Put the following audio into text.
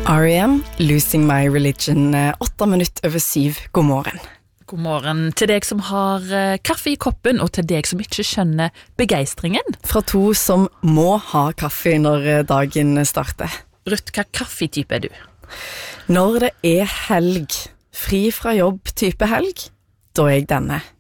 R.E.M. Losing My Religion, 7:08. God morgen. God morgen til deg som har kaffe i koppen, og til deg som ikke skjønner begeistringen. Fra to som må ha kaffe når dagen starter. Ruth, hva kaffetype du? Når det helg, fri fra jobb type helg, da jeg denne.